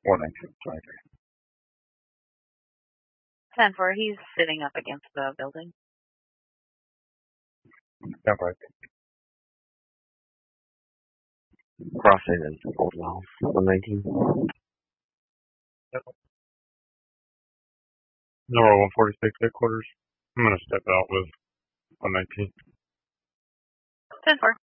119, 10-4, he's sitting up against the building. 10-5. Crossing and Old Well, 119. Number 146 headquarters. I'm going to step out with 119. 10-4.